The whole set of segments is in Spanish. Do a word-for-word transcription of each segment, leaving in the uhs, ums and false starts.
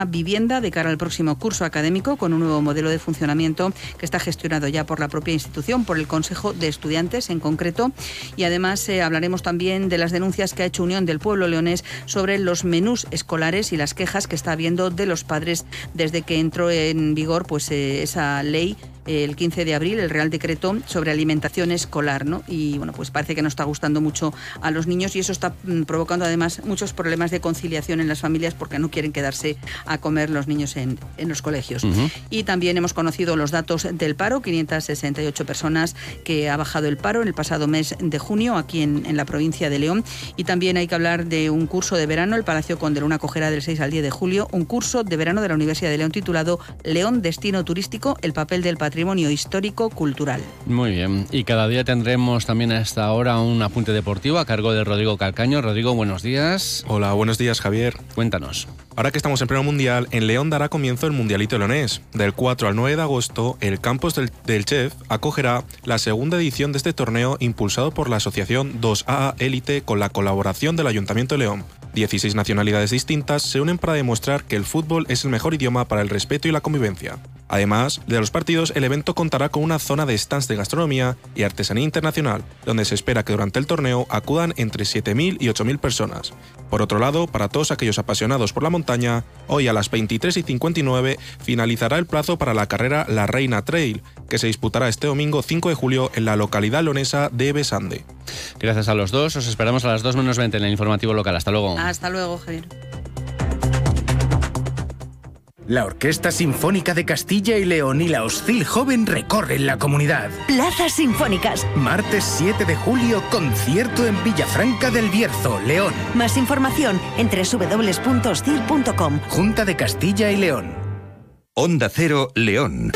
vivienda de cara al próximo curso académico con un nuevo modelo de funcionamiento que está gestionado ya por la propia institución, por el Consejo de Estudiantes en concreto. Y además eh, hablaremos también de las denuncias que ha hecho Unión del Pueblo Leonés sobre los menús escolares y las quejas que está habiendo de los padres desde que entró en vigor pues eh, esa ley el quince de abril, el Real Decreto sobre alimentación escolar, ¿no? Y bueno, pues parece que no está gustando mucho a los niños y eso está mm, provocando además muchos problemas de conciliación en las familias porque no quieren quedarse a comer los niños en, en los colegios. Uh-huh. Y también hemos conocido los datos del paro, quinientas sesenta y ocho personas que ha bajado el paro en el pasado mes de junio aquí en, en la provincia de León. Y también hay que hablar de un curso de verano, el Palacio Conde, una acogerá del seis al diez de julio, un curso de verano de la Universidad de León titulado León Destino Turístico, el papel del patrimonio patrimonio histórico-cultural. Muy bien, y cada día tendremos también a esta hora un apunte deportivo a cargo de Rodrigo Calcaño. Rodrigo, buenos días. Hola, buenos días, Javier. Cuéntanos. Ahora que estamos en pleno mundial, en León dará comienzo el Mundialito Leonés. Del cuatro al nueve de agosto, el campus del, del Chef acogerá la segunda edición de este torneo impulsado por la asociación dos A A Élite con la colaboración del Ayuntamiento de León. dieciséis nacionalidades distintas se unen para demostrar que el fútbol es el mejor idioma para el respeto y la convivencia. Además de los partidos, el evento contará con una zona de stands de gastronomía y artesanía internacional, donde se espera que durante el torneo acudan entre siete mil y ocho mil personas. Por otro lado, para todos aquellos apasionados por la montaña, hoy a las veintitrés y cincuenta y nueve finalizará el plazo para la carrera La Reina Trail, que se disputará este domingo cinco de julio en la localidad leonesa de Besande. Gracias a los dos, os esperamos a las dos menos veinte en el informativo local. Hasta luego. Hasta luego, Javier. La Orquesta Sinfónica de Castilla y León y la Hostil Joven recorren la comunidad. Plazas Sinfónicas. Martes siete de julio, concierto en Villafranca del Bierzo, León. Más información en doble u doble u doble u punto hostil punto com. Junta de Castilla y León. Onda Cero, León.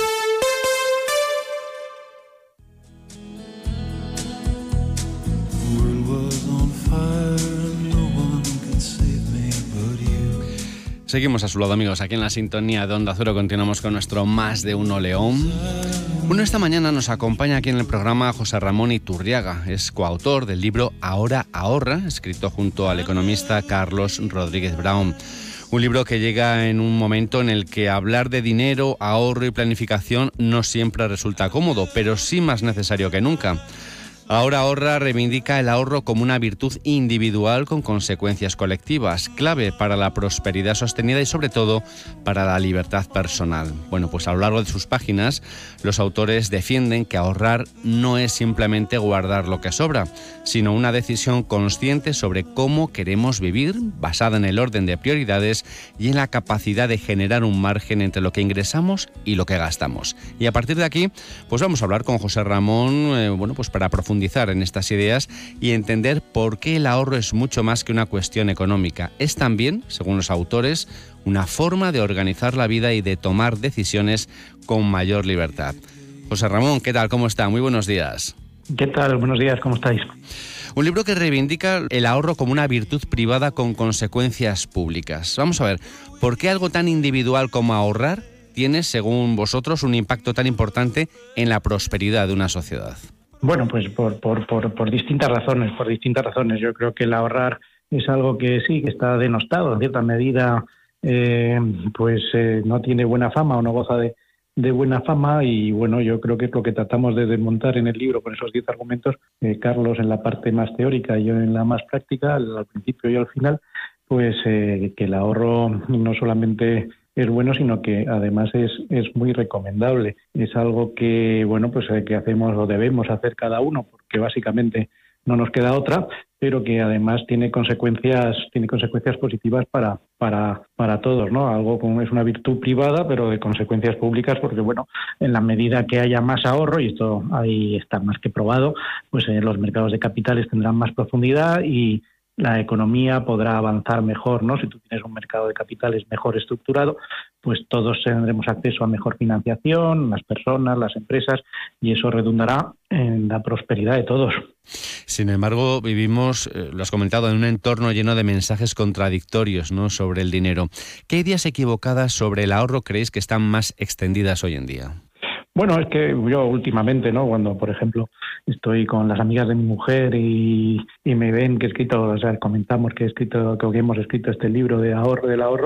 Seguimos a su lado, amigos, aquí en la sintonía de Onda Cero. Continuamos con nuestro Más de Uno León. Bueno, esta mañana nos acompaña aquí en el programa José Ramón Iturriaga. Es coautor del libro Ahora ahorra, escrito junto al economista Carlos Rodríguez Brown. Un libro que llega en un momento en el que hablar de dinero, ahorro y planificación no siempre resulta cómodo, pero sí más necesario que nunca. Ahora ahorra reivindica el ahorro como una virtud individual con consecuencias colectivas, clave para la prosperidad sostenida y sobre todo para la libertad personal. Bueno, pues a lo largo de sus páginas, los autores defienden que ahorrar no es simplemente guardar lo que sobra, sino una decisión consciente sobre cómo queremos vivir, basada en el orden de prioridades y en la capacidad de generar un margen entre lo que ingresamos y lo que gastamos. Y a partir de aquí, pues vamos a hablar con José Ramón, eh, bueno, pues para profundizar en estas ideas y entender por qué el ahorro es mucho más que una cuestión económica. Es también, según los autores, una forma de organizar la vida y de tomar decisiones con mayor libertad. José Ramón, ¿qué tal? ¿Cómo está? Muy buenos días. ¿Qué tal? Buenos días, ¿cómo estáis? Un libro que reivindica el ahorro como una virtud privada con consecuencias públicas. Vamos a ver, ¿por qué algo tan individual como ahorrar tiene, según vosotros, un impacto tan importante en la prosperidad de una sociedad? Bueno, pues por, por, por, por distintas razones, por distintas razones. Yo creo que el ahorrar es algo que sí, que está denostado, en cierta medida, eh, pues eh, no tiene buena fama o no goza de, de buena fama y bueno, yo creo que es lo que tratamos de desmontar en el libro con esos diez argumentos, eh, Carlos en la parte más teórica y yo en la más práctica, al, al principio y al final, pues eh, que el ahorro no solamente es bueno, sino que además es, es muy recomendable. Es algo que, bueno, pues eh, que hacemos o debemos hacer cada uno, porque básicamente no nos queda otra, pero que además tiene consecuencias, tiene consecuencias positivas para, para, para todos, ¿no? Algo como es una virtud privada, pero de consecuencias públicas, porque bueno, en la medida que haya más ahorro, y esto ahí está más que probado, pues eh, los mercados de capitales tendrán más profundidad y la economía podrá avanzar mejor, ¿no? Si tú tienes un mercado de capitales mejor estructurado, pues todos tendremos acceso a mejor financiación, las personas, las empresas, y eso redundará en la prosperidad de todos. Sin embargo, vivimos, eh, lo has comentado, en un entorno lleno de mensajes contradictorios, ¿no?, sobre el dinero. ¿Qué ideas equivocadas sobre el ahorro creéis que están más extendidas hoy en día? Bueno, es que yo últimamente, ¿no? Cuando, por ejemplo, estoy con las amigas de mi mujer y, y me ven que he escrito, o sea, comentamos que he escrito, que hemos escrito este libro de ahorro del ahorro,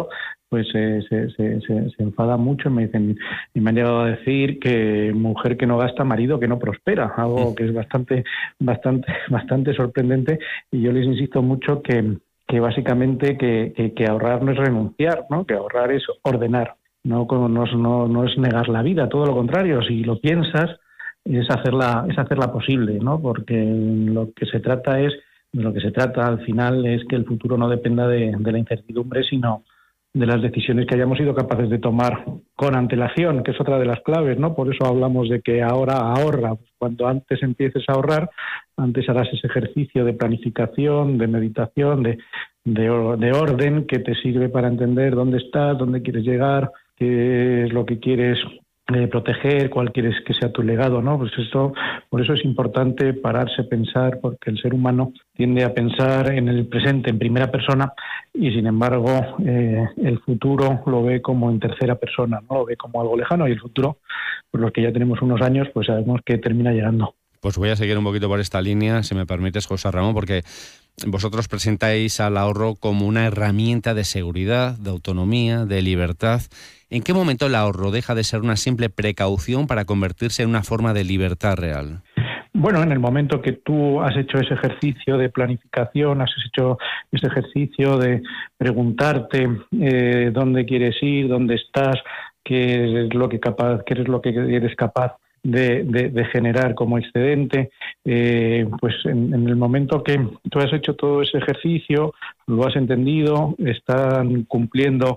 pues eh, se, se, se, se enfada mucho y me dicen, y me han llegado a decir que mujer que no gasta, marido que no prospera, algo que es bastante, bastante, bastante sorprendente, y yo les insisto mucho que, que básicamente que, que, que ahorrar no es renunciar, ¿no? Que ahorrar es ordenar, no, no, no, no es negar la vida, todo lo contrario, si lo piensas es hacerla, es hacerla posible, ¿no? Porque lo que se trata es, de lo que se trata al final es que el futuro no dependa de, de la incertidumbre, sino de las decisiones que hayamos sido capaces de tomar con antelación, que es otra de las claves, ¿no? Por eso hablamos de que ahora ahorra. Cuando antes empieces a ahorrar, antes harás ese ejercicio de planificación, de meditación, de, de, de orden que te sirve para entender dónde estás, dónde quieres llegar, qué es lo que quieres eh, proteger, cuál quieres que sea tu legado, ¿no? Pues eso, por eso es importante pararse, pensar, porque el ser humano tiende a pensar en el presente, en primera persona, y sin embargo eh, el futuro lo ve como en tercera persona, ¿no? Lo ve como algo lejano, y el futuro, por los que ya tenemos unos años, pues sabemos que termina llegando. Pues voy a seguir un poquito por esta línea, si me permites, José Ramón, porque vosotros presentáis al ahorro como una herramienta de seguridad, de autonomía, de libertad. ¿En qué momento el ahorro deja de ser una simple precaución para convertirse en una forma de libertad real? Bueno, en el momento que tú has hecho ese ejercicio de planificación, has hecho ese ejercicio de preguntarte eh, dónde quieres ir, dónde estás, qué es lo que capaz, qué es lo que eres capaz de, de, de generar como excedente, eh, pues en, en el momento que tú has hecho todo ese ejercicio, lo has entendido, están cumpliendo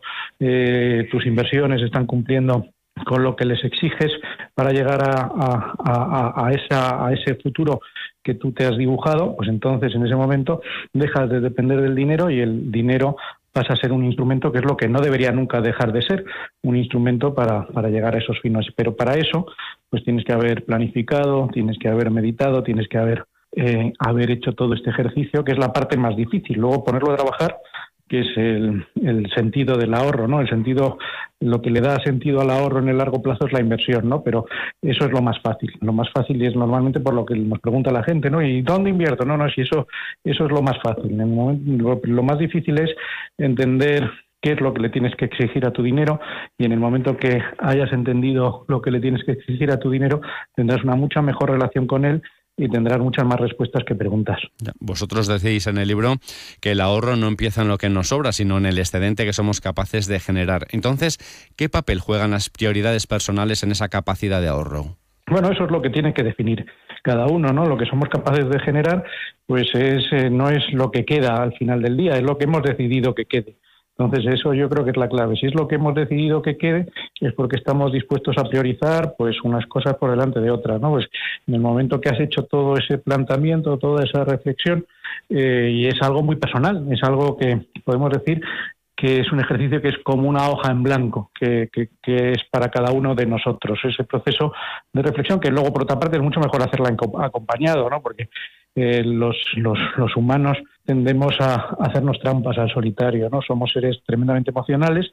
eh, tus inversiones, están cumpliendo con lo que les exiges para llegar a, a, a, a, esa, a ese futuro que tú te has dibujado, pues entonces en ese momento dejas de depender del dinero y el dinero pasa a ser un instrumento que es lo que no debería nunca dejar de ser, un instrumento para, para llegar a esos fines. Pero para eso pues tienes que haber planificado, tienes que haber meditado, tienes que haber, eh, haber hecho todo este ejercicio, que es la parte más difícil. Luego ponerlo a trabajar, que es el, el sentido del ahorro, ¿no? El sentido, lo que le da sentido al ahorro en el largo plazo es la inversión, ¿no? Pero eso es lo más fácil. Lo más fácil y es normalmente por lo que nos pregunta la gente, ¿no? ¿Y dónde invierto? No, no, si eso, eso es lo más fácil. En el momento, lo, lo más difícil es entender qué es lo que le tienes que exigir a tu dinero, y en el momento que hayas entendido lo que le tienes que exigir a tu dinero, tendrás una mucha mejor relación con él y tendrás muchas más respuestas que preguntas. Vosotros decís en el libro que el ahorro no empieza en lo que nos sobra, sino en el excedente que somos capaces de generar. Entonces, ¿qué papel juegan las prioridades personales en esa capacidad de ahorro? Bueno, eso es lo que tiene que definir cada uno, ¿no? Lo que somos capaces de generar, pues es eh, no es lo que queda al final del día, es lo que hemos decidido que quede. Entonces eso yo creo que es la clave. Si es lo que hemos decidido que quede, es porque estamos dispuestos a priorizar pues unas cosas por delante de otras, ¿no? Pues en el momento que has hecho todo ese planteamiento, toda esa reflexión, eh, y es algo muy personal, es algo que podemos decir que es un ejercicio que es como una hoja en blanco, que, que, que es para cada uno de nosotros. Ese proceso de reflexión, que luego por otra parte es mucho mejor hacerla acompañado, ¿no? Porque eh, los, los, los humanos tendemos a hacernos trampas al solitario, ¿no? Somos seres tremendamente emocionales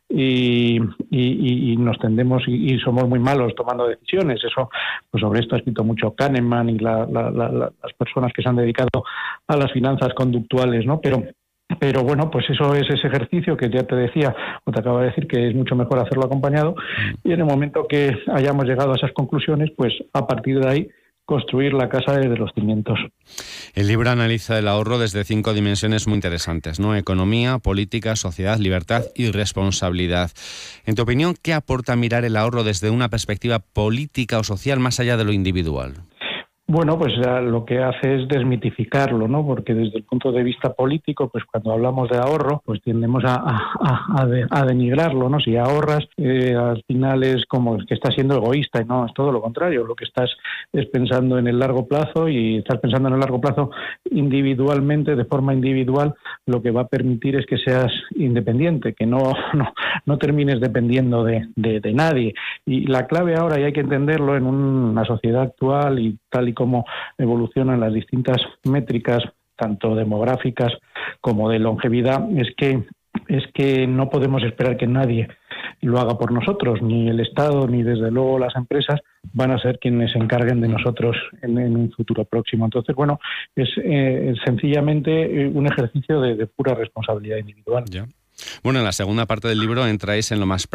y, y, y nos tendemos y, y somos muy malos tomando decisiones. Eso, pues sobre esto ha escrito mucho Kahneman y la, la, la, las personas que se han dedicado a las finanzas conductuales, ¿no? Pero Pero bueno, pues eso es ese ejercicio que ya te decía, o te acabo de decir, que es mucho mejor hacerlo acompañado, y en el momento que hayamos llegado a esas conclusiones, pues a partir de ahí construir la casa desde los cimientos. El libro analiza el ahorro desde cinco dimensiones muy interesantes, ¿no? Economía, política, sociedad, libertad y responsabilidad. En tu opinión, ¿qué aporta mirar el ahorro desde una perspectiva política o social más allá de lo individual? Bueno, pues lo que hace es desmitificarlo, ¿no? Porque desde el punto de vista político, pues cuando hablamos de ahorro, pues tendemos a, a, a, de, a denigrarlo, ¿no? Si ahorras, eh, al final es como que estás siendo egoísta, y no, es todo lo contrario. Lo que estás es pensando en el largo plazo, y estás pensando en el largo plazo individualmente, de forma individual, lo que va a permitir es que seas independiente, que no, no, no termines dependiendo de, de, de nadie. Y la clave ahora, y hay que entenderlo en una sociedad actual y tal y como evolucionan las distintas métricas, tanto demográficas como de longevidad, es que es que no podemos esperar que nadie lo haga por nosotros, ni el Estado, ni desde luego las empresas van a ser quienes se encarguen de nosotros en, en un futuro próximo. Entonces, bueno, es eh, sencillamente un ejercicio de, de pura responsabilidad individual. Ya. Bueno, en la segunda parte del libro entráis en lo más